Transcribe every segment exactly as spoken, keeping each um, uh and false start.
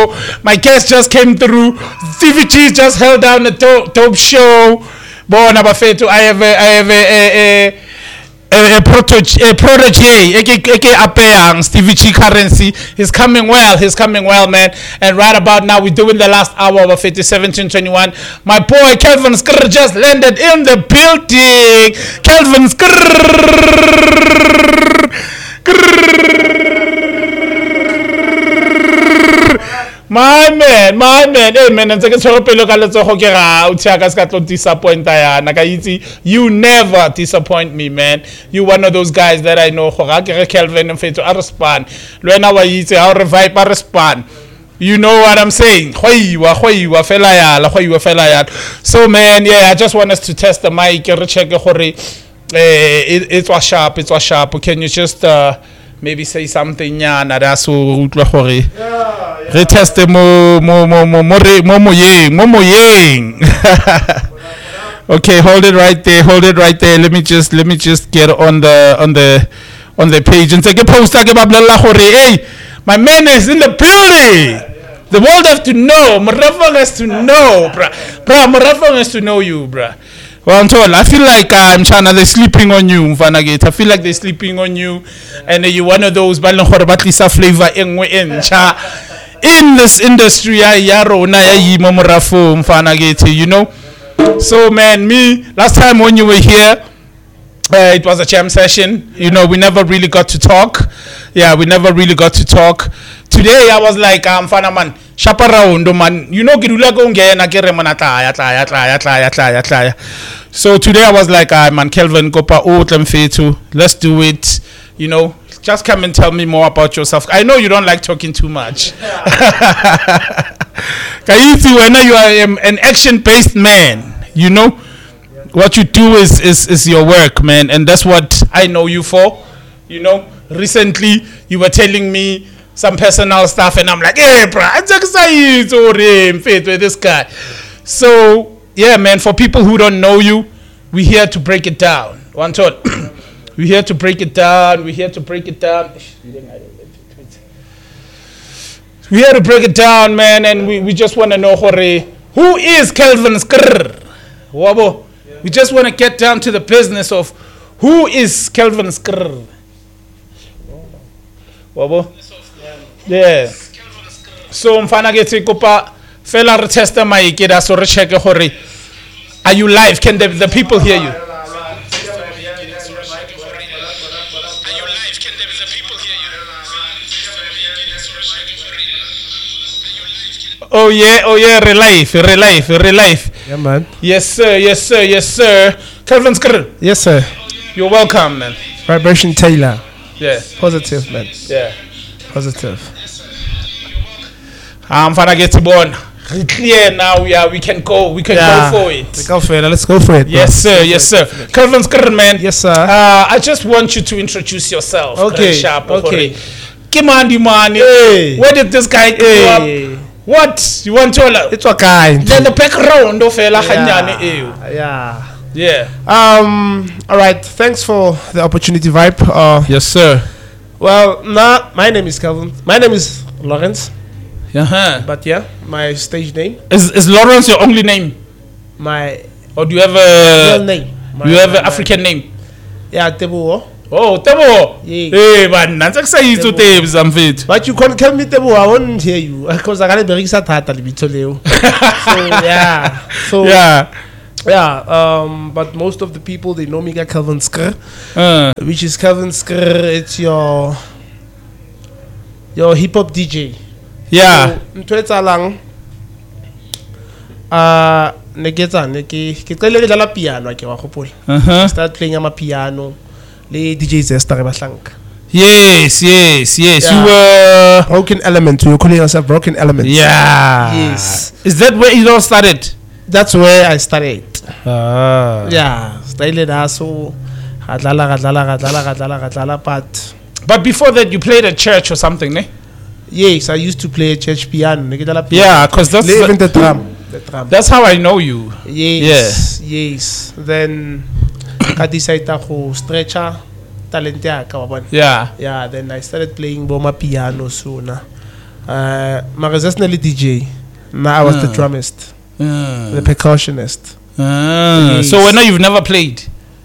show. My guest just came through. Stevie G just held down a dope, dope show. Bona bafethu, I have a, I have a, a, a A, a, protege, a protege, aka Apeyang, Stevie G Currency. He's coming well, he's coming well, man. And right about now, we're doing the last hour of fifty seventeen twenty-one. My boy Kelvin Skrr just landed in the building. Kelvin Skrr. My man, my man, hey man, and you never disappoint me, man. You one of those guys that I know. Kelvin and Feto, I respond. Luena wa yitse, I revive, I respond. You know what I'm saying? So man, yeah, I just want us to test the mic. It, it was sharp, it was sharp. Can you just uh, maybe say something? Yeah, retest mo mo mo mo mo mo mo yeng mo mo yeng. Okay, hold it right there, hold it right there. Let me just let me just get on the on the on the page and take a post. Hey, my man is in the building. The world have to know. Morafong has to know, bruh. Bruh, Morafong has to know you, bruh. Well, I'm told, I feel like uh, I'm trying to, they're sleeping on you, Mfanagate. I feel like they're sleeping on you, and uh, you're one of those Balanghorbatlisa flavor in in this industry, you know. So, man, me, last time when you were here, uh, it was a jam session. You know, we never really got to talk. Yeah, we never really got to talk. Today, I was like, I'm um, fana man, chaparaundo man. You know, girula gonge na kere manata, yatla, yatla, yatla, yatla, yatla. So today, I was like, ah, man, Kelvin, kopa otlem fetu. Let's do it. You know, just come and tell me more about yourself. I know you don't like talking too much. Kaiti, when you are an action-based man, you know, what you do is, is is your work, man, and that's what I know you for. You know, recently you were telling me some personal stuff, and I'm like, hey, bro, I'm just excited with this guy. So, yeah, man, for people who don't know you, we're here to break it down. One thought. We're here to break it down. We're here to break it down. We're here to break it down, man, and we, we just want to know, who is Kelvin Skrr? Wabo. We just want to get down to the business of who is Kelvin Skrr. Wabo. Yeah. So mfana get kopa fela re testa mic da so re check gore are you live? Can the, the people hear you? Oh yeah, oh yeah, re live, re live, re live. Yeah, man. Yes sir, yes sir, yes sir. Kelvin Skrr. Yes, sir. You're welcome, man. Vibration Taylor. Yeah. Positive, man. Yeah. Positive. I'm gonna get to born. Clear now. Yeah, we can go. We can yeah. go for it. We go for it. Let's go for it. Yes, sir. Let's yes, sir. Kelvin Skrr, man. Yes, sir. Uh, I just want you to introduce yourself. Okay. Sharp, okay. Kimandi man. Hey. Where did this guy grow hey. up? What you want to? It's okay. Then the background of Ella yeah. yeah. Yeah. Um. All right. Thanks for the opportunity, Vibe. Uh, yes, sir. Well, nah. My name is Kelvin. My name is Lawrence. Uh-huh. But yeah, my stage name is is Lawrence your only name? My or do you have a real name? My, do you have an African name? Yeah, Tebo. Oh, Tebo. Yeah. Hey, man, that's exciting to Tebo some fit. But you can't tell me Tebo. I won't hear you because I can't be so yeah. So yeah. Yeah. Um. But most of the people they know me as Kelvin Skrr, uh. which is Kelvin Skrr. It's your your hip hop D J. Yeah. So, ntwetsa lang uh ne ketsa ne ke ke qele ke dlala piano ke wa gopola. Uh-huh. Start playing ama piano le D J Zesta re bahlanka. Yes, yes, yes. Yeah. You were Broken Element. You calling yourself Broken Element. Yeah. Yes. Is that where it all started? That's where I started. Ah. Yeah. Started also gadlala gadlala gadlala gadlala gadlala but But before that you played at church or something, ne? Yes, I used to play church piano. Yeah, because that's even the drum. The drum. That's how I know you. Yes, yeah. yes. Then I decided to stretcher talent. Yeah. Yeah. Then I started playing boma piano soon. Uh, Marazesnali D J. Now I was Ah. the drummist, Ah. the percussionist. Ah. Yes. So when you've never played,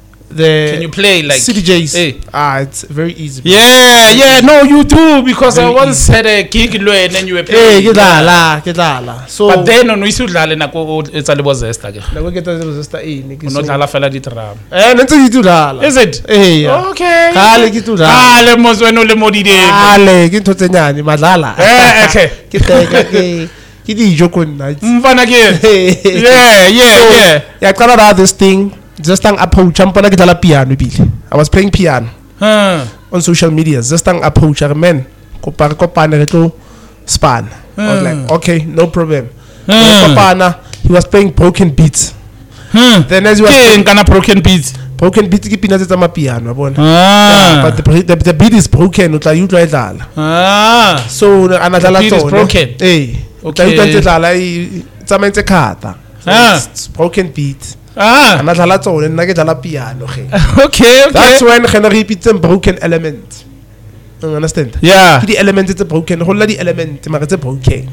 The can you play like C D Js? Hey. Ah, it's very easy. bro. Yeah, yeah, no, you do because Very I once had a gig and then you were Hey, playing. get la, get la. So, But then on isudlale nako it's a libo zesta ke. like we get to the sister E. Niki. Uno dlala fela di drum. Eh, nento you do la. Is it? Hey, yeah. Okay. Kale ke tu la. Kale mo zweno le modide. Kale ke ntho tse nyane madlala. Eh, okay. Ke teka ke ke dijo ko nna. Mfana ke. Yeah. Yeah, yeah, So, yeah. yeah, I started out this thing. Just an approach. I'm gonna get a piano, Billy. I was playing piano Huh. on social media. Just an approach. I mean, kopare kopane retlo span. I was like, okay, no problem. Hmm. Kopana, he was playing broken beats. Hmm. Then as he was Ke playing kana broken beats. broken beats, ke pina tsa ma piano, bona. Ah. But the, the the beat is broken. Utla you try dlala. Ah. So anadlala beat is tsone. broken. Eh. Okay. Utla you dlala i tsamaentse khata. Ah. It's broken beat. Ah. Anadlala tsone nna ke dlala piano ge. Okay, okay. That's when gena re ipitse broken element. You understand? Yeah. Ke di elements tse broken, go la di element mara tse broken.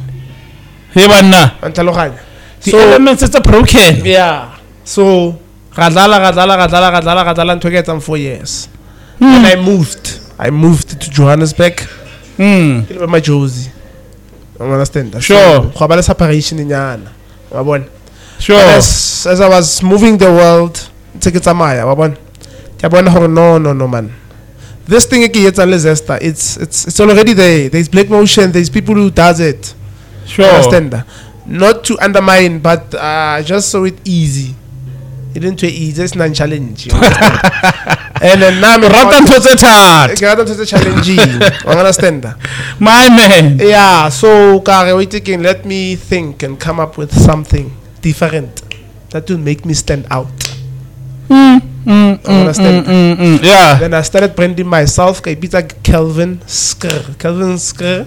Hey banna. Antlhaloganya. The So elements it's a broken. yeah. So ga dlala ga dlala ga dlala ga dlala ga dlala ntho ke etsang four years. Hmm. And I moved. I moved to Johannesburg. Hmm. Ke le ma Jozi. You understand? Sure. Go ba le separation nyana. Wa bona. Sure. As, as I was moving the world, tse ke tsamaya, wa bona. Ke bona gore no no no man. This thing ke yetsa le Zesta, it's it's it's already there. There's Black Motion, there's people who does it. Sure. Understand? Not to undermine, but uh, just so it easy. It didn't easy, it's not challenge. You understand? And then now me Rata ntho tse thata. ke rata ntho tse challenging. You understand? My man. Yeah, so kare we taking let me think and come up with something different that will make me stand out. Mm, mm, mm, understand? mm, mm, mm. Yeah. Then I started branding myself. I beat like Kelvin Skr. Kelvin Skr.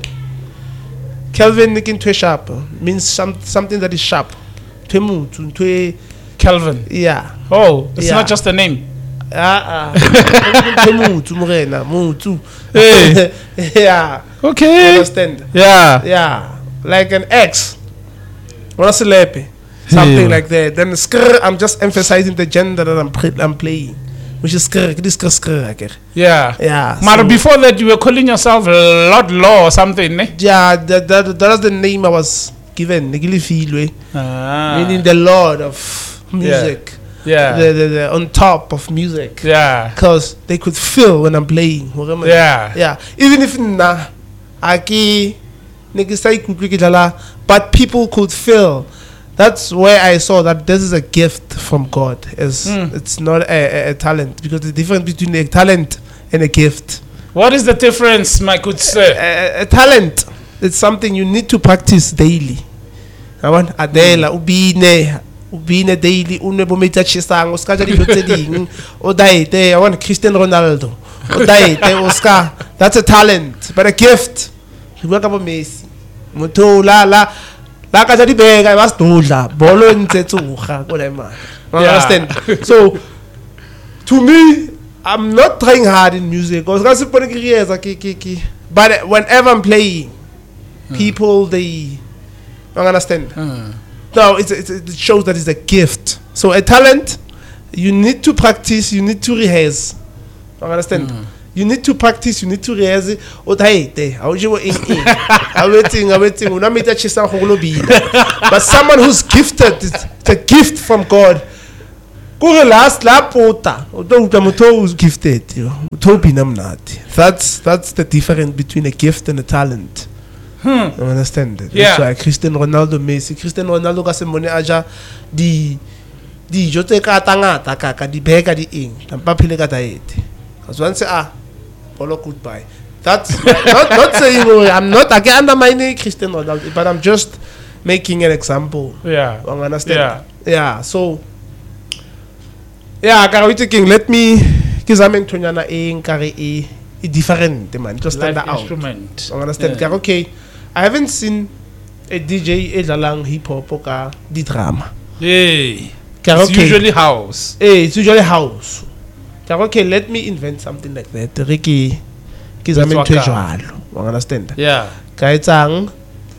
Kelvin nikin twe sharp means some, something that is sharp. Twe mutu, twe Kelvin. yeah. Oh, it's Yeah. not just a name. Ah ah. Twe mutu morena, mutu. Hey. Yeah. Okay. Understand? Yeah. Yeah. Like an X. What a lepe. Something Yeah. like that. Then skr, I'm just emphasizing the gender that I'm pre- I'm playing, which is skr. This skr skr. I get. Yeah. Yeah. But so- before that, you were calling yourself Lord Law or something, ne? Yeah, that, that that was the name I was given. Nigili Filwe, Ah. meaning the Lord of music. Yeah. The, the, the on top of music. Yeah. Because they could feel when I'm playing. Remember? Yeah. Yeah. Even if na aki nigisa ikutlwe ke dlala, but people could feel. That's where I saw that this is a gift from God. It's, Mm. it's not a, a, a talent, because the difference between a talent and a gift. What is the difference, my good sir? A, a, a talent, it's something you need to practice daily. I want Adela ubine ubine daily une bometa chisang Oscar di ding o daite. I want Cristiano Ronaldo o daite Oscar. That's a talent, but a gift. You work about Messi. Motho la la la ka di bega ba stodla bolo ntse tsuga ko le man. You Yeah. understand? So to me, I'm not trying hard in music. But whenever I'm playing, people they don't understand. Hmm. No, it's, it's, it shows that it's a gift. So a talent, you need to practice, you need to rehearse. You understand? You need to practice, you need to rehearse it. But someone who's gifted, it's, it's a gift from God. Kore last la pota o to uta motho who's gifted, you know, motho bina mnati. That's that's the difference between a gift and a talent. Hmm. You understand it? Yeah. That's why Cristiano Ronaldo, Messi, Cristiano Ronaldo ka se mone aja di di jote ka tangata ka ka di beka di ing tampa phile ka diet. Cause once ah bolo goodbye. That's not not saying oh, I'm not I can undermine Cristiano Ronaldo, but I'm just making an example. Yeah. You understand? Yeah. Yeah, so yeah, kare thinking let me ke zame nthonyana e nkare e e different man, just stand Live out. instrument. You understand? Yeah. Kare okay, I haven't seen a D J e dlalang hip hop o ka di drama. Hey. Kare It's okay. usually house. Eh, it's usually house. Kare okay, let me invent something like that. Re ke ke zame Let's ntho e work jwalo. You understand? Yeah. ka etsang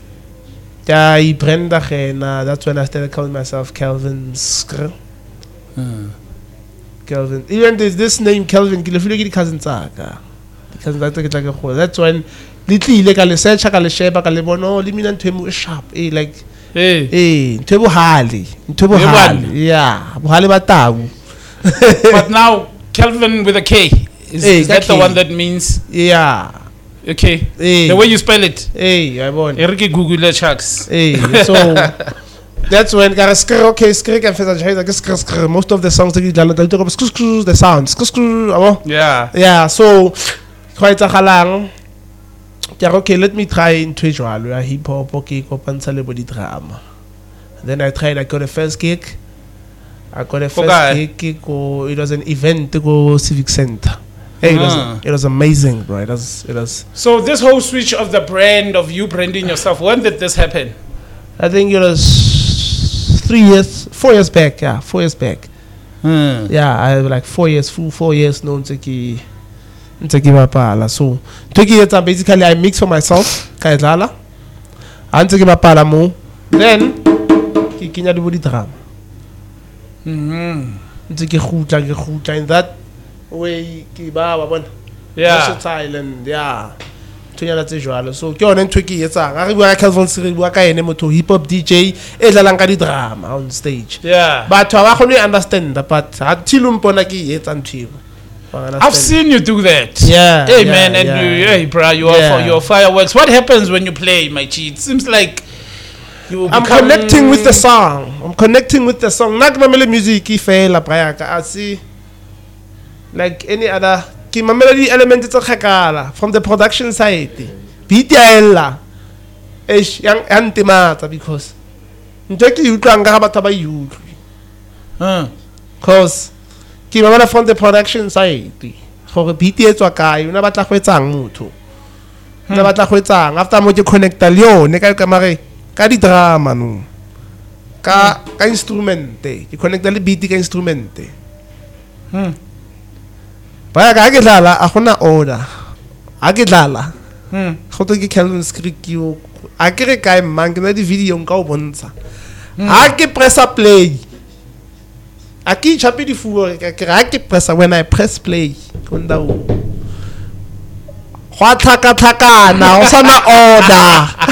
ka ibranda gena. That's when I started calling myself Kelvin Skr. Hmm. Kelvin. Even this this name Kelvin ke le file ke di cousins tsaka. Di cousins tsa ke tla ke go. That's when little ile ka le search ka le sheba ka le bono le mina ntwe mo sharp eh like Hey. eh ntwe bohali ntwe bohali yeah bohali ba tabu. But now Kelvin with a K is, Hey, is that ka the K. one that means Yeah. okay? Hey. The way you spell it. Hey, I won. Erike Google chucks. Hey, so that's when got a skr okay skr can fesa jahida skr skr most of the songs that you done they talk about skr skr the sound skr skr abo Yeah. yeah so quite a galang yeah okay let me try into jwalo ya hip hop okay kopantsha le body drama. Then I tried I got a first gig I got a first Okay. gig go it was an event to go Civic Center. Hey, it was Ah. it was amazing, bro. It was it was So this whole switch of the brand of you branding yourself, when did this happen? I think it was three years, four years back. Yeah, four years back. Hmm. Yeah, I have like four years, full four years. No, Nteki, Nteki Mapala. So, Nteki it's basically I mix for myself. Kaidlala. Nteki Mapala mo. Then, Kikinya do body drama. Mm-hmm. Nteki khutla ke khutla in that way. Kiba wabon. Yeah. Versatile and yeah. Tunyana tse jwalo. So ke yone ntwe ke etsang. A re bua ka Kelvin Skr bua ka ene motho hip hop D J e dlalang ka di drama on stage. Yeah. But I can't understand that, but until umpona ki yetsa nthibo. I've seen you do that. Yeah, Hey yeah, man, and yeah. you, hey bro, you are Yeah. for your fireworks. What happens when you play, my G? It seems like you. I'm become- connecting with the song. I'm connecting with the song. Not mamele music ifela brayaka. I see like any other ki mamele di elements tsa khakala from the production side. Beat ya ella. Eish yang antimata because nteki utlwa nga batho ba yutlwi. Huh. Cause ke mamela from the production side gore beat etswa kae una batla go etsang motho una batla go etsang after mo ke connecta le yone ka ka mare ka di drama no ka ka instrumente ke connecta le beat ka instrumente Hmm. ba ka ke dlala a gona order a ke dlala Hmm. go to ke Kelvin Skr yo a ke re kae mang ke na di video nka o bontsha a ke pressa play a ke chape di fuwa ka ke a ke pressa when I press play konda o go tlhaka tlhakana o sana order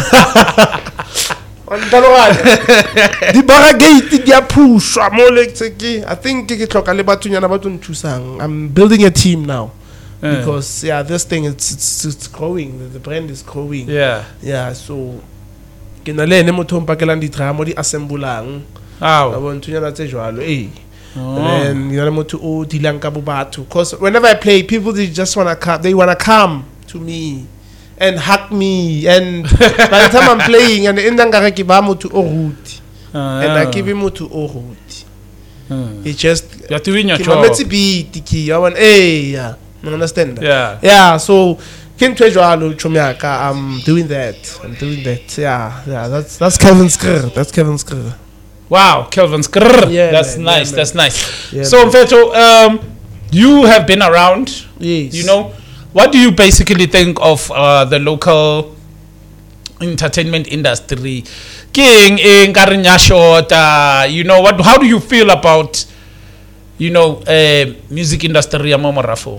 on dalogana di bara gate di a pushwa mo le tseke I think ke tloka le bathunyana ba tshusang I'm building a team now. Yeah. Because yeah, this thing it's it's, it's growing. The, the brand is growing. Yeah. Yeah. So, ke na le ene motho mpakelang di drama di assembleang. Ow. Ba bonthunyana tse jwalo eh. Oh. And you know motho o dilang ka bobatu. Because whenever I play, people they just wanna come. They wanna come to me and hug me. And by the time I'm playing, and in ngare ke ba motho o ruti. Uh, And I keep him motho o ruti. Hmm. It just You're doing your ke job. mametse beat ki. I want eh yeah. You understand that? Yeah. Yeah, so King Treasurer Chumiaka, I'm doing that. I'm doing that. Yeah, yeah, that's that's Kelvin Skr. That's Kelvin Skr. Wow, Kelvin Skr. Yeah, that's man, nice. yeah, that's nice. Yeah, so, man. Mfetho, um, you have been around. Yes. You know, what do you basically think of uh, the local entertainment industry? King in Karinyashota, you know, what? How do you feel about, you know, uh, music industry ya Momorafo?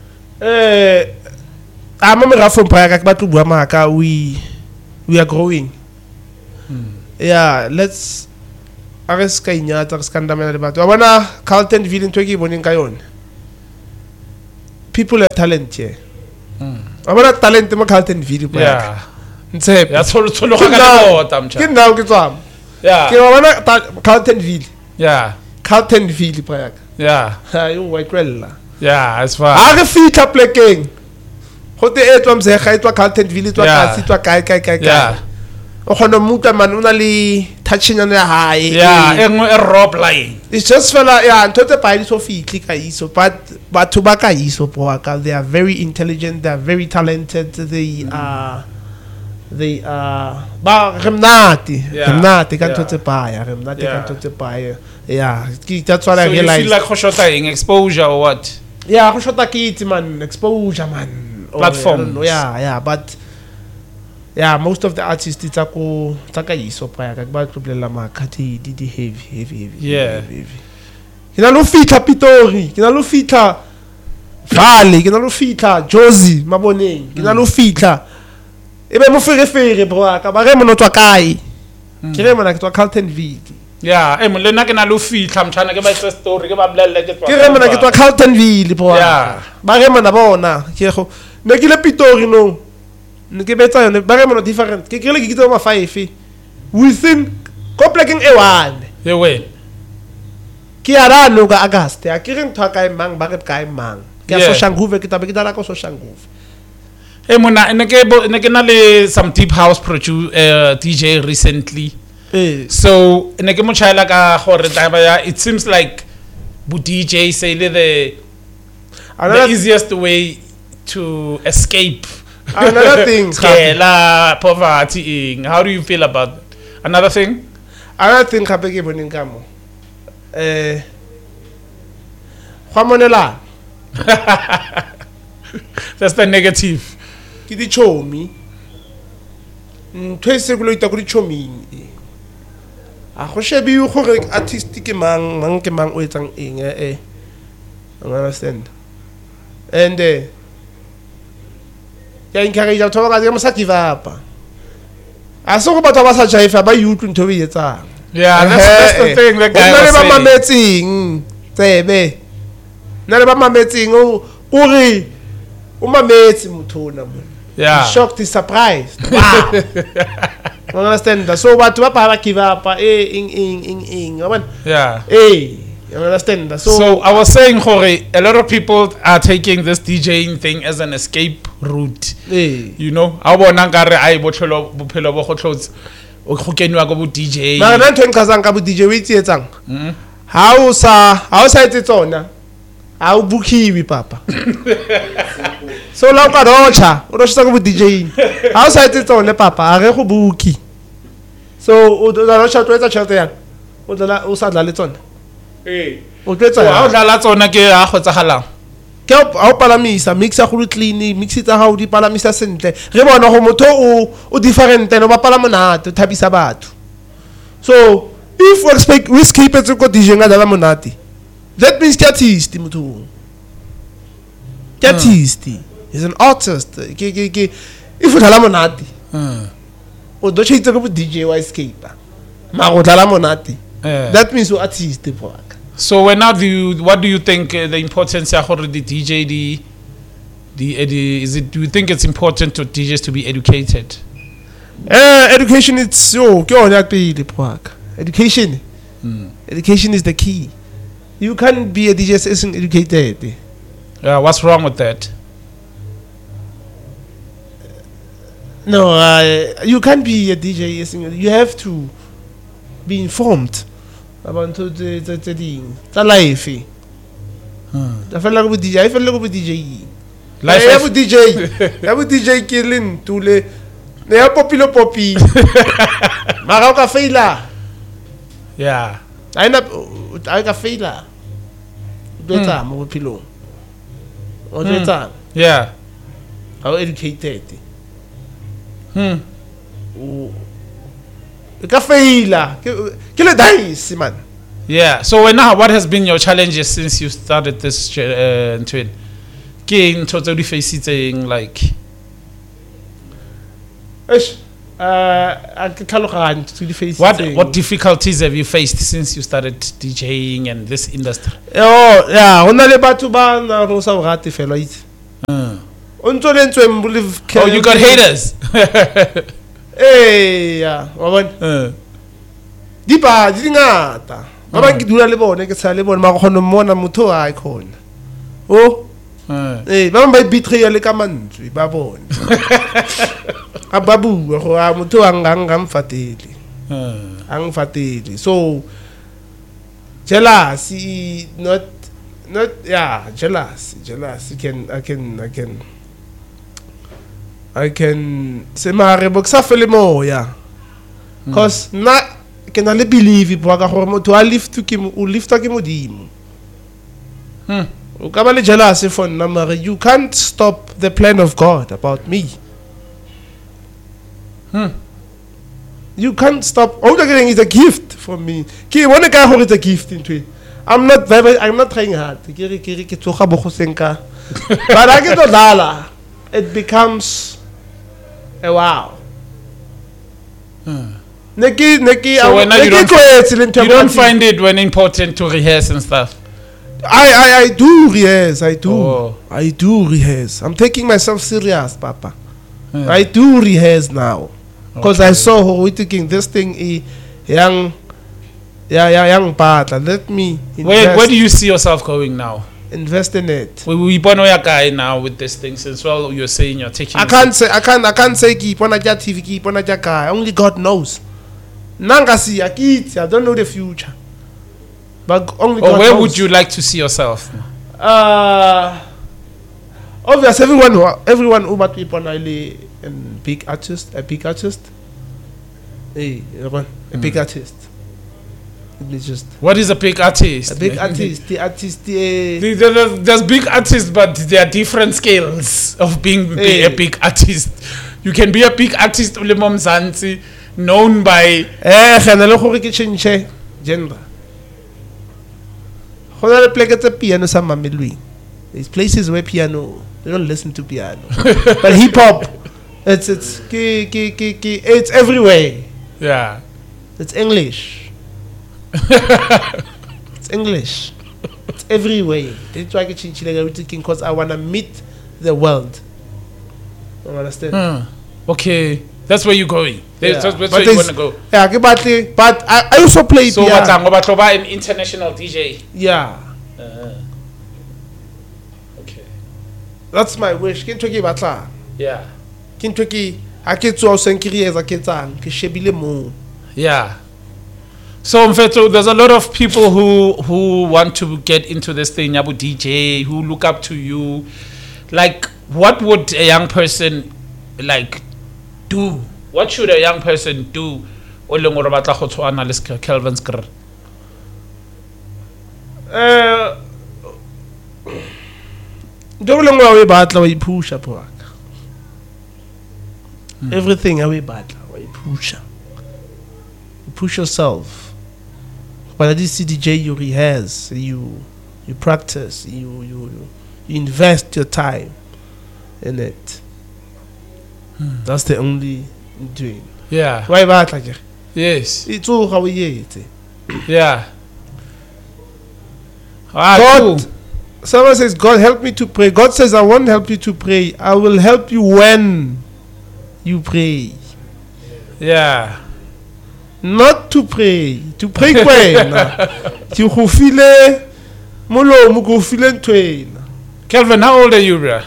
Eh, I'm a raffle prayer. We we are growing. Yeah, let's. Ares kainya tax kandamela debato. Abana Carlton Ville into boning kayon. People have talent here. Abana talent mo Carlton Ville. Yeah. Ntse. Yeah, so so look at Ke now ke tsam. Ke Yeah. abana Carlton Ville. Yeah. Carlton Ville prayer. Yeah. Ha yo wa itlwella. Yeah, as far. A re fitla plekeng. Go te etwa msega etwa Carlton Ville etwa Yeah. kasi etwa kae kae kae kae. Yeah. O khona mutla man una le touching ya hae. Yeah, engwe e rob line. It's just fella yeah ntotse pa so fitli ka iso but batho ba ka iso boaka they are very intelligent, they are very talented, they are they are ba remnati Yeah. remnati ka Yeah. ntotse pa ya remnati ka Yeah. ntotse pa ya. Yeah, that's what I So you realized. feel like Khoshota exposure or what? Yeah, go shota kids man, exposure man. Or, Platforms. I don't know, yeah, yeah, but yeah, most of the artists tsa ko tsa ka iso pa ka ba tlobelela makhathi di di heavy heavy heavy Yeah. heavy, heavy. Ke na lo fitla Pitori ke na lo fitla Valley ke na lo fitla Jozi maboneng ke na lo fitla ebe mo fere fere bro ka ba re mo tswa kae ke re mona ke tswa Carltonville yeah e mo le nna ke na lo fitla mtshana ke ba itse story ke ba bolelle ke tswa ke re mona ke tswa Carltonville bro Yeah. ba re mona bona ke go ne ke le Pitori no ne ke betsa yone ba re mona different ke ke le ke kitso ma five within complex e one ye we ke ya ra no ka August ya ke re ntwa kae mang ba re kae mang ke ya Yeah. so shanguve ke tabe ke dala ko so shanguve e mona ne ke bo- ne ke na le some deep house produce uh, D J recently. eh So ne ke mo chaela ka gore taba ya it seems like bu D J say le the the another easiest way to escape another thing Kela, poverty ing. How do you feel about that? Another thing? another thing gape ke boneng ka mo eh gwa monela That's the negative. ke di chomi ntwe se go loita go di choming a go shebi gore artist ke mang mang ke mang o etsang eng eh eh you understand and eh ya encourage batho ba ka mo sa give up a so go batho ba sa jaifa ba yutu ntho e etsang Yeah, that's, that's the thing that guy na le was ba saying. mametsing tsebe na le ba mametsing o gore o mametsi motho na mo Yeah. He's shocked, he's surprised. Wow. You understand that? So what what para give up eh ing ing ing ing. You Yeah. eh you understand that? So, So I was saying, Jorge, a lot of people are taking this DJing thing as an escape route. eh You know, I want to go ai botlhelo bophelo bo go tlotse o go kenwa go bo D J. mara na ntho e nkazang ka bo D J o itse etsang. Mhm. Ha o sa ha o sa etse tsona. Ha o bookiwi papa. So la ka rocha, o rocha go bo D J. Ha o sa etse tsone papa, a re go booki. So o da rocha tlo etsa tšhelete yang. O dla o sa dla le tsone. Eh. O tlo etsa So ha o yang. dlala tsona ke a go tsagalang. Ke ha o palamisa mixa go clean mix tsa ha o di palamisa sentle re bona go motho o o different no ba pala monate o thabisa batho so if we expect we skip it go D J nga dala monate that means ke artist motho ke artist is an artist ke ke ke if o dala monate Mm. o do tshitse go D J wa escape ma go dala monate Yeah. that means o artist bro. So when now do you, what do you think uh, the importance ya gore the D J the the, uh, the is it do you think it's important to D Js to be educated? Uh, education is so ke ona pele pwaka. Education. Education is the key. You can't be a D J that isn't educated. Yeah, what's wrong with that? No, uh, you can't be a D J. Isn't, you have to be informed about the the the the thing. The life. I feel like a D J. I feel like a D J. Life I is- have a D J. I have a D J killing to le. Ne ya popilo popi. Mara ka faila. Yeah. I na I ka faila. Beta mo popilo. O beta. Yeah. How educated. Hmm. O ka faila. Ke le dice man. Yeah. So when now what has been your challenges since you started this ch- uh, twin? Ke ntho tse o di facing like Eish. Uh, a ke tlhaloganya to the face. what what difficulties have you faced since you started DJing and this industry? Oh, yeah, ona le batho ba na ro sa rate fela itse. Uh. O ntso le ntse mo le Oh, you got haters. Eh, yeah, wa bona. uh. Di ba di ngata. Ba ba ke dula le bone ke sa le bone ma go kgona mona motho a ikona. Oh, Uh. eh ba ba betray le ka mantswe ba bone. A babu go a motho a nga nga mfatele. Uh. Ang fatele. So jealousy not not yeah, jealous. Jealous. You can I can I can I can se mare boksa fele mo yeah. Cause na ke na le believe ipo ka gore motho a lift ke mo o lift ke modimo. Hmm. O ka ba le jealous for nna mare you can't stop the plan of God about me. Hmm. You can't stop. All the getting is a gift for me. Ke one guy who is a gift into it. I'm not very, I'm not trying hard. Ke re ke re ke tsoga bo go senka. But I get to dala. It becomes a wow. Hmm. Neki neki So I- when now you neki don't, ko etsi le ntho you don't empa- find it when important to rehearse and stuff. I, I, I do rehearse. I do. Oh. I do rehearse. I'm taking myself serious, Papa. Hmm. I do rehearse now. Because I Okay. saw who we thinking this thing is young, yeah, yeah, young partner. Let me invest, Where where do you see yourself going now? invest in it. We we born a guy now with this thing since well you're saying you're taking. I can't say, I can't, I can't say keep on a T V, keep on a guy. Only God knows. Nangasi, I kid, I don't know the future. But only Or God where knows. would you like to see yourself? Uh, obviously, everyone, who- everyone who might be a big artist, a big artist. Hey, everyone, a big Mm. artist. Let me just What is a big artist? a big artist. The artist, the The- the- the- There's big artists, but there are different scales of being be Hey. a big artist. You can be a big artist, Ulemo Mzansi, known by. eh, ge na le gore ke change genre. Go na le pleke tse piano sa mamelweng. There's places where piano they don't listen to piano, but hip hop, it's it's ki, ki, ki, ki, it's everywhere. Yeah. It's English. It's English. It's everywhere. That's why I get thinking because I wanna meet the world. You understand? Hmm. Okay. That's where you're going. That's, Yeah. that's where But you there's- want to go. Yeah, ke batle- but I, I also play So, piano. batlang, o batla ho ba an international D J. Yeah, Uh, okay. that's my wish. Ke ntho e ke e batlang. Yeah. Ke ntho e ke ha ke tswa o seng ke reetsa ke etsang ke shebile moo. Yeah. So, Mfethu, there's a lot of people who who want to get into this thing, Yabu D J, who look up to you. Like, what would a young person like do? What should a young person do? O leng hore ba tla go tshwana le ska- Kelvin Skr. Eh, ntho e le nngwe ha o e batla wa ipusha phaka. Everything ha o e batla wa ipusha. You push yourself. But at this C D J you rehearse, you you practice, you you you, you invest your time in it. That's the only doing. Yeah. Wa e batla ke. Yes. E tsoga o etse. Yeah. Ah, God, cool. someone says, God help me to pray. God says, I won't help you to pray. I will help you when you pray. Yeah. Not to pray. To pray kwena. Ke go file molomo go file ntwena. Kelvin, how old are you, bruh?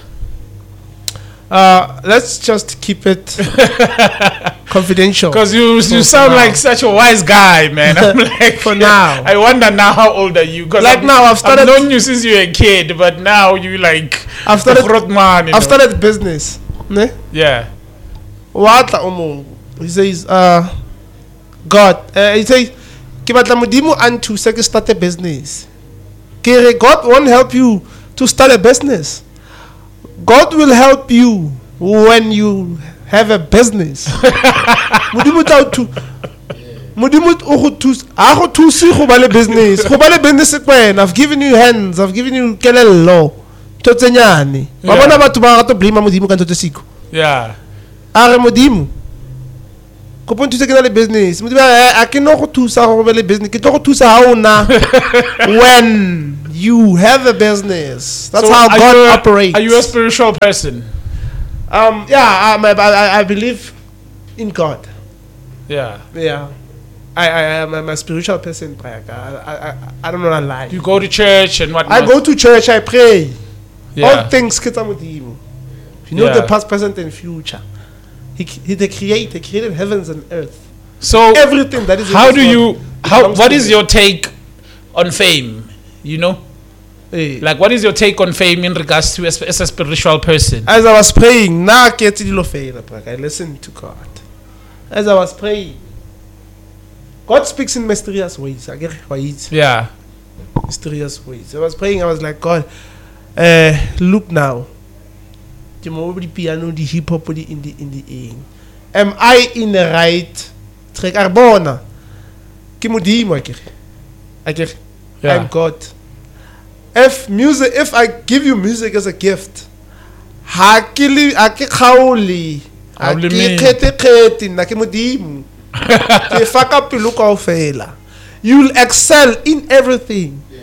Uh, let's just keep it confidential. Because you For- you for sound now. like such a wise guy, man. I'm like, For now. I wonder now how old are you? 'Cause Like I've, now, I've started- I've known you since you were a kid, but now you like I've started- a front man. You I've know? started business. Ne? Yeah. Watla omo. He says, uh, God, uh, he says, ke batla modimo a nthuse ke start a business. Ke re, God won't help you to start a business. God will help you when you have a business. Modimo tla o thu. Modimo o go thusa. A go thusi go ba le business. Go ba le business ke wena. I've given you hands. I've given you kelello. Ntho tse nyane. Wa Yeah. bona batho ba rata blame modimo ka ntho tse siko. Yeah. A re modimo kopo nthusa ke na le business modimo a ke no go thusa go be le business ke tlo go thusa ha ona when you have a business. That's So how are God you a- operates. Are you a spiritual person? um yeah um, I, I, I believe in God. Yeah. Yeah, I I am I'm a spiritual person. I I I, I don't know a lie. You go to church and whatnot. I go to church. I pray. Yeah. All things ke tsa modimo. You know Yeah. the past, present, and future. He he the creator created heavens and earth. So Everything that is in how this do world you how belongs what to is me. your take on fame? You know, Eh. like what is your take on fame in regards to as, as a spiritual person? As I was praying, na ke etse dilo fela, bro. I listened to God. As I was praying, God speaks in mysterious ways. I get it. Yeah. Mysterious ways. I was praying. I was like, God, uh, look now. Ke mo di piano, di hip hop, di in the in the in. am I in the right track? Arbona. Ke modimo akere. Akere. Yeah. I'm God. If music, if I give you music as a gift, ha ke li ha ke khauli. Ha ke khete khete nna ke modimo. Ke faka pelo kaofela. You'll excel in everything. Yeah.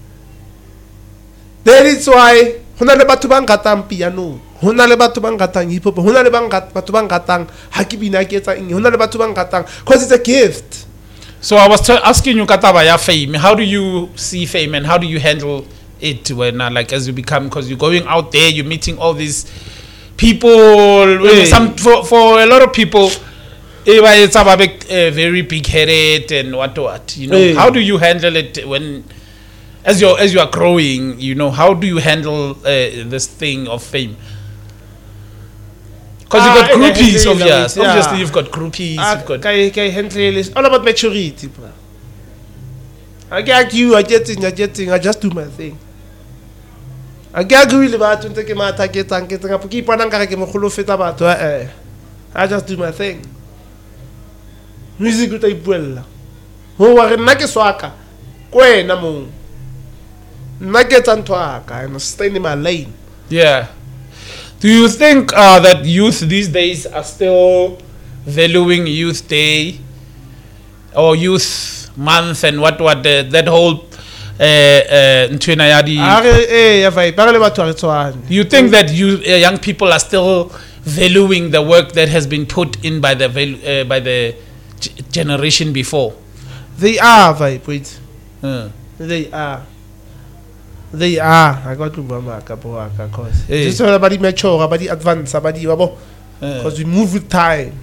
That is why hona le batho ba ngatang piano, hona le batho ba ngatang hip hop, hona le batho ba ngatang ha ke bina ke etsa eng, hona le batho ba ngatang because it's a gift. So I was asking you kataba ya fame. How do you see fame and how do you handle it when uh, like as you become, because you're going out there, you're meeting all these people. Hey. Some for for a lot of people it's a uh, very big headed and what what you know. Hey. How do you handle it when as you as you are growing, you know, how do you handle uh, this thing of fame? Because ah, you've got groupies of yours. Yeah. Obviously you've got groupies. Ah, you've got I, I handle it's all about maturity, bro. I get you, I get it, I get it, I just do my thing. I get you about to take my target and get up keep on about eh. I just do my thing. Music uta ipuela. Ho wa re nna ke swaka. Kwena mo. Nna ke tsantwaka and stay in my lane. Yeah. Do you think uh, that youth these days are still valuing Youth Day or Youth Month and what what the, that whole ntwena ya di? You think that you uh, young people are still valuing the work that has been put in by the uh, by the g- generation before? They are, vibe. Uh. They are. They are. I got to mama kapoaka cause hey. Just about mature, about advance, about because we move with time.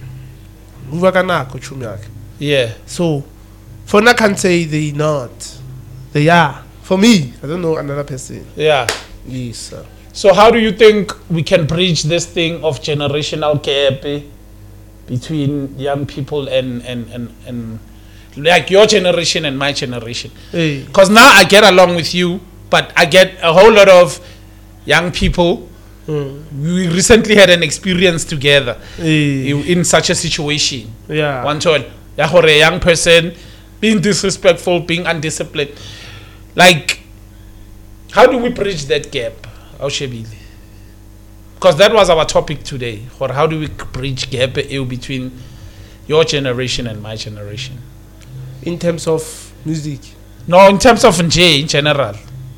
Yeah. So, for now, I can say they not. They are. For me, I don't know another person. Yeah. Yes, sir. So, how do you think we can bridge this thing of generational gap between young people and and and and like your generation and my generation? Because hey. Now I get along with you. But I get a whole lot of young people. Mm. We recently had an experience together hey. in, in such a situation. Yeah. One told a young person being disrespectful, being undisciplined. Like, how do we bridge that gap? Because that was our topic today. Or how do we bridge gap between your generation and my generation? In terms of music? No, in terms of N J in general.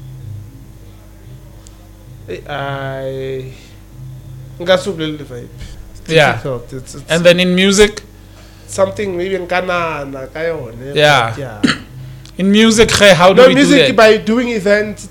I vibe. Yeah. It's, it's and then in music, something maybe in Ghana, yeah. yeah. In music, how do no, we music do that? By doing events,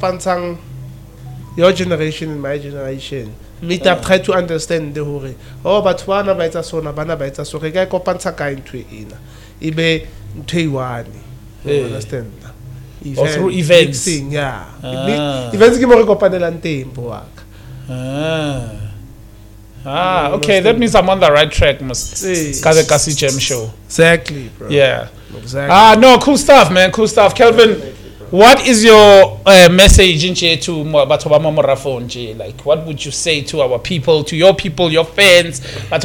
your generation and my generation. Meet up, try to understand the whole. Oh, but one of it so na bana baita so rega kopantsa ka into ina. Ibe ntwani. You understand? Event, or through events, mixing, yeah. Ah. Events ke mo re kopanelang tempo wa ka. Ah. Ah, okay, that means I'm on the right track, must Kaze Kasi Jam show. Exactly, bro. Yeah. Exactly. Ah, no, cool stuff, man. Cool stuff. Kelvin, what is your uh, message in to Batobama Morafon? Like, what would you say to our people, to your people, your fans?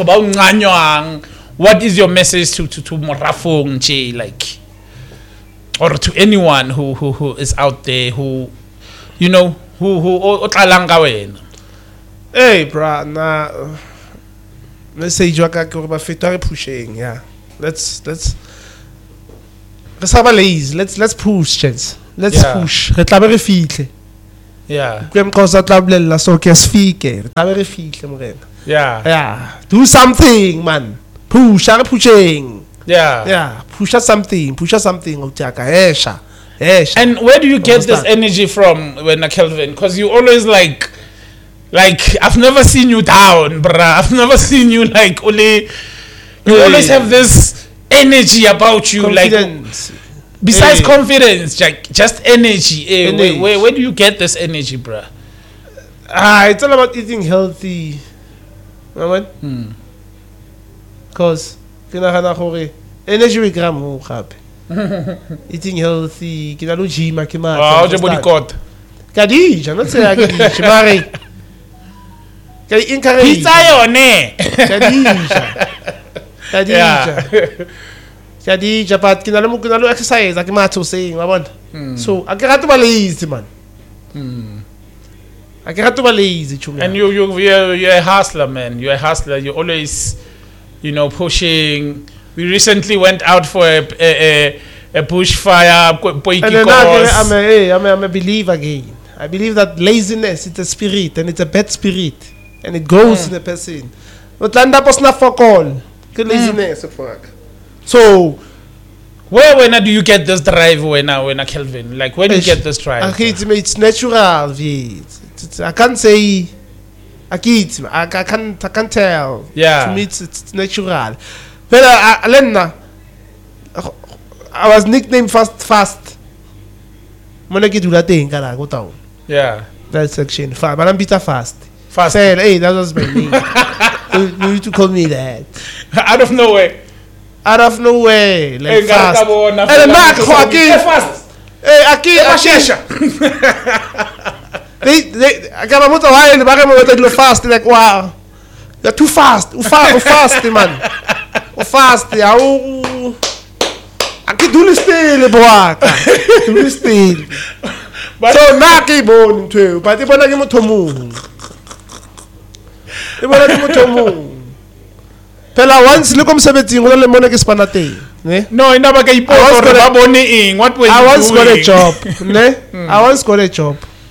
What is your message to to, to Morafon, like? Or to anyone who, who, who is out there who, you know, who who otlanga wena. Hey, bro, na let's say you are going pushing, yeah. Let's let's let's have a lazy. Let's let's push, chance. Let's yeah. push. Re tla be re fihle. Yeah. Kwem kosa tla bolella so ke sfike. Re tla be re fihle morena. Yeah. Yeah. Do something, man. Push, are pushing. Yeah. Yeah. Push out something. Push out something. Esha. Esha. And where do you get this energy from, when Kelvin? Because you always like, like I've never seen you down, bruh. I've never seen you like only. You hey. always have this energy about you, confidence. Like besides hey. confidence, like just energy. Hey, energy. Where, where where do you get this energy, bruh? Ah, it's all about eating healthy. Right? Hmm. Cause energy we gram ho gape. Eating healthy, ke na lo gym ke ma. Ah, o je body code. Ka di, ja no tse ya ke di, mare. Ka encourage. Pizza yone. Ka di. Kadija. Kadija, but kina lo kina lo exercise like matho saying, wabona. So, I get to be lazy, man. Mm. I get to be lazy, chumi. And you, you, you're, you're a hustler, man. You're a hustler. You're always, you know, pushing. We recently went out for a a, a, a bushfire. And then I'm a, I'm, a, I'm a believer again. I believe that laziness is a spirit, and it's a bad spirit, and it goes mm. in a person. But land up was not for call. Good laziness, mm. So. Where when do you get this drive when I when I Kelvin? Like where do you get this drive? It's, it's natural, it's, it's, I can't say I can't I, I can't I can't tell. Yeah. To me it's, it's natural. But uh, Lena, I was nicknamed fast fast. When I get to that thing, I go down. Yeah. That section. Fast, but I'm bitter fast. Fast. Say, hey, that was my name. you, you need to call me that. Out of nowhere. Out of nowhere, like hey, fast. And then Mark, Joaquin, fast. Hey, Aki, Aki. They, they, I got my motor high in the back of my motor fast. They're like, wow, you're too fast. You fast, you fast, man. You fast, yeah. Oh, Aki, do this thing, boy. Do this thing. So now, keep on too. But if I don't give me to move, if I don't give me to move. Pela once look um seventeen go le mona ke spanate ne no ina ba ka ipoto re ba bone eng what were you I once doing? got a job ne mm. I once got a job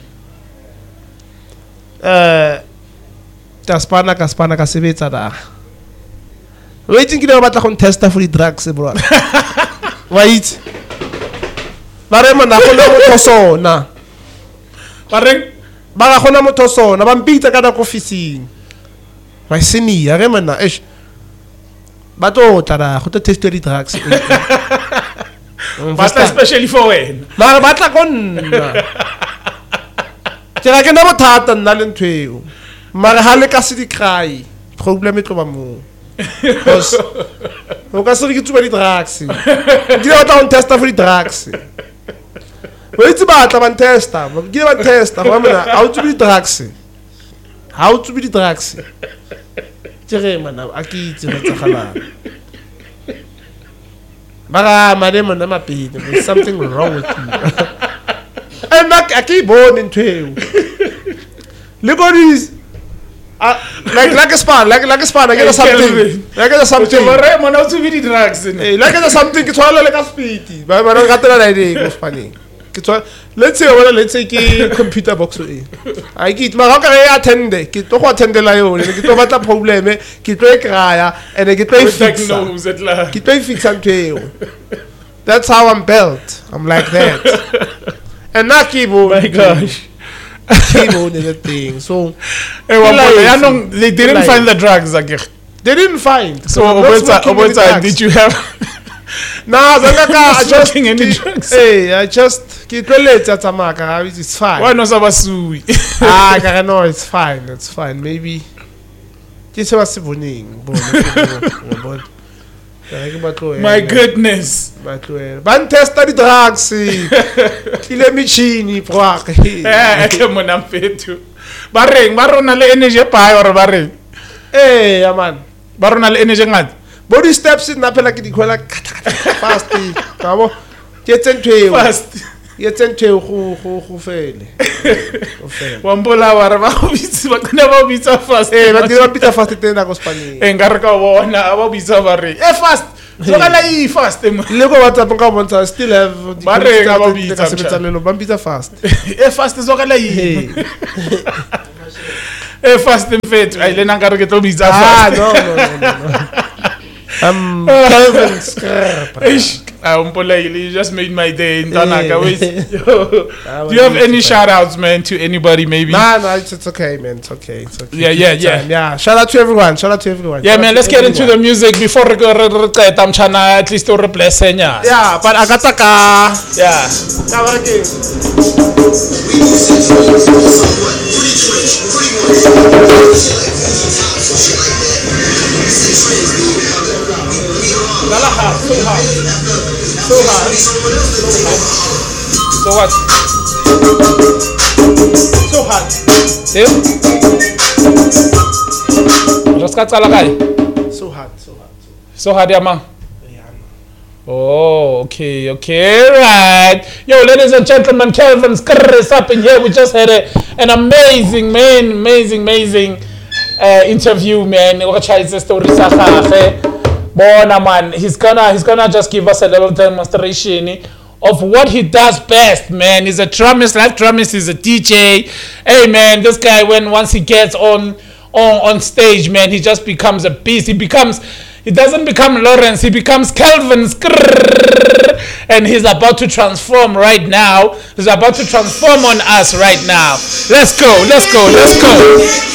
uh ta spana ka spana ka sebetsa da waiting ke le batla go testa for the drugs bro wait ba re mona go le motho sona ba re ba ga gona motho sona ba mpitsa ka da officing my senior re mona eish but oh, tada, go to test the drugs. But especially for when. Mara batla konna. Tira ke na bothata nna le ntweo. Mara ha le ka se di cry. Problem e tlo ba mo. Because o ka se di tsuba di drugs. Ke le batla on testa for di drugs. Wa itse batla ban testa, ba ke ba testa, ba mona how to be drugs. How to be the drugs. Tere mana aki itse ba tsagala. Bara madam na mapidi, there's something wrong with you. And I keep born into you. Look at this. Uh, like like a span, like like a span, I get something. Like a something. Bare mo na tsubi di drugs ne. Like a something ke tswala le ka speed. Ba ba ga tela la idea go spanning. Let's say wala let's say ke computer box e I get ma ga re attend ke to go attend la yone ke to batla problem ke to e kraya and ke to e fix ke to e fix until that's how I'm built. I'm like that. And now keyboard, my gosh, keyboard is a thing. So hey, well, I know they didn't like, find the drugs again. They didn't find. So what time did you have? Nah, I just any drugs. Hey, I just keep relate at Amaka. It's fine. Why not Sabasui? Ah, I know it's fine. It's fine. Maybe. This was burning. My goodness. But ban test the drugs. Kile michini proak. Eh, come on, I'm fit too. Barring, barona le energy pa or barring. Eh, man. Barona le energy ngad. Body steps in napela ke dikhwela fast ka bo ke tsentwe fast ye tsentwe go go go fele go fele wa mbola wa re ba go bitse ba kana ba bitsa fast eh ba ke ba bitsa fast tena go Spanish eh ngare ka bona ba bitsa ba re eh fast so kana I fast le go WhatsApp ka bontsha still have ba re ka ba bitsa sebetsanelo ba bitsa fast eh fast so kana I eh fast mfethu ai le nangare ke tlo bitsa fast ah no no no Um, Kelvin Scrap. Um, you just made my day in Tanaka. Do you have any shout outs, man, to anybody maybe? Nah, nah, it's, it's okay, man. It's okay. It's okay. Yeah, yeah, yeah. Yeah. Shout out to everyone. Shout out to everyone. Yeah, shout man, let's get everyone. into the music before we go I'm trying to at least to replace Senya. Yeah, but Agataka. Yeah. Lala hard, so hard, so hard, so what? So hard. See? Just cut all guy. So hard, so hard. So Hadiama. Oh, okay, okay, right. Yo, ladies and gentlemen, Kelvin Skrr is up in here. We just had a, an amazing, man, amazing, amazing uh, interview, man. Bona man, he's gonna he's gonna just give us a little demonstration of what he does best, man. He's a drummist, live drummist, he's a D J. Hey man, this guy, when once he gets on on on stage, man, he just becomes a beast. He becomes he doesn't become Lawrence, he becomes Kelvin Skrr, and he's about to transform right now. He's about to transform on us right now. Let's go, let's go, let's go.